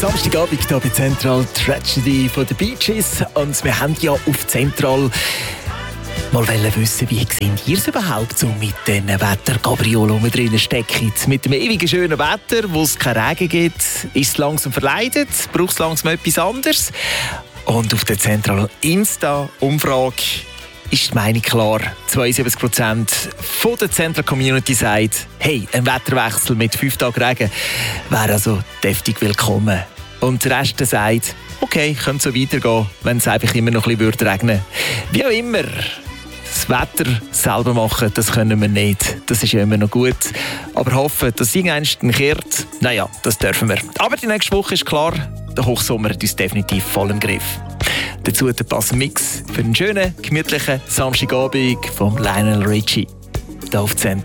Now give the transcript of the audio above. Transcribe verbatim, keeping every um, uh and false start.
Samstagabend hier bei Central Tragedy von den Bee Gees. Und wir haben ja auf Central mal wissen, wie seht ihr es überhaupt so mit den Wettergabriolen, die wir drinnen stecken? Mit dem ewigen schönen Wetter, wo es keinen Regen gibt, ist es langsam verleidet, braucht es langsam etwas anderes. Und auf der Central Insta-Umfrage ist die Meinung klar. zweiundsiebzig Prozent von der Central Community sagt, hey, ein Wetterwechsel mit fünf Tagen Regen wäre also deftig willkommen. Und der Rest sagt, okay, könnte so weitergehen, wenn es einfach immer noch ein bisschen regnen würde. Wie auch immer, das Wetter selber machen, das können wir nicht. Das ist ja immer noch gut. Aber hoffen, dass es irgendwann kehrt, naja, das dürfen wir. Aber die nächste Woche ist klar, der Hochsommer hat uns definitiv voll im Griff. Dazu der passende Mix für einen schönen, gemütlichen Samstagabend von Lionel Richie. Hier auf Central.